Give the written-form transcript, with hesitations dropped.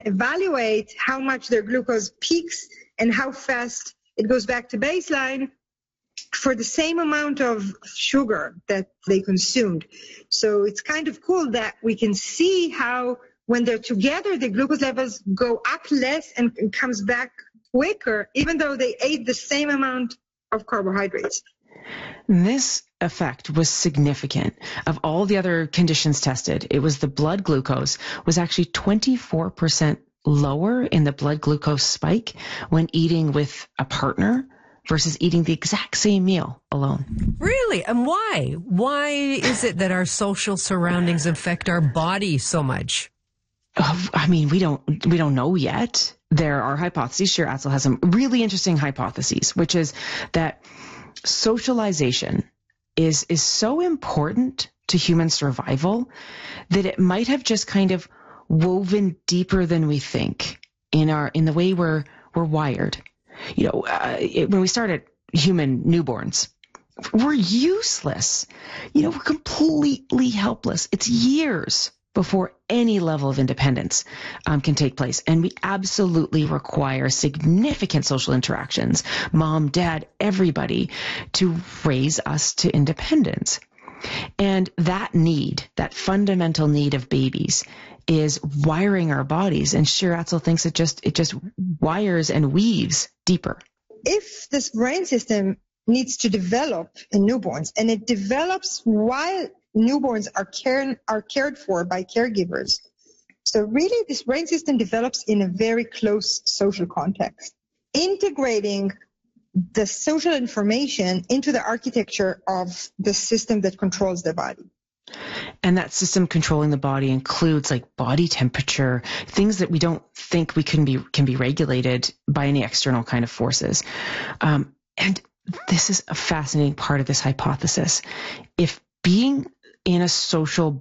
evaluate how much their glucose peaks and how fast it goes back to baseline for the same amount of sugar that they consumed. So it's kind of cool that we can see how when they're together, the glucose levels go up less and comes back quicker, even though they ate the same amount of carbohydrates. This effect was significant. Of all the other conditions tested, it was the blood glucose was actually 24% lower in the blood glucose spike when eating with a partner versus eating the exact same meal alone. Really? And why? Why is it that our social surroundings affect our body so much? I mean, we don't know yet. There are hypotheses. Shir Atzel has some really interesting hypotheses, which is that socialization is so important to human survival that it might have just kind of woven deeper than we think in the way we're wired. You know, when we started human newborns, we're useless. You know, we're completely helpless. It's years before any level of independence can take place. And we absolutely require significant social interactions, mom, dad, everybody, to raise us to independence. And that need, that fundamental need of babies, is wiring our bodies. And Shir Atzel thinks it just wires and weaves deeper. If this brain system needs to develop in newborns, and it develops while newborns are cared for by caregivers. So really, this brain system develops in a very close social context, integrating the social information into the architecture of the system that controls the body. And that system controlling the body includes like body temperature, things that we don't think can be regulated by any external kind of forces. And this is a fascinating part of this hypothesis. If being in a social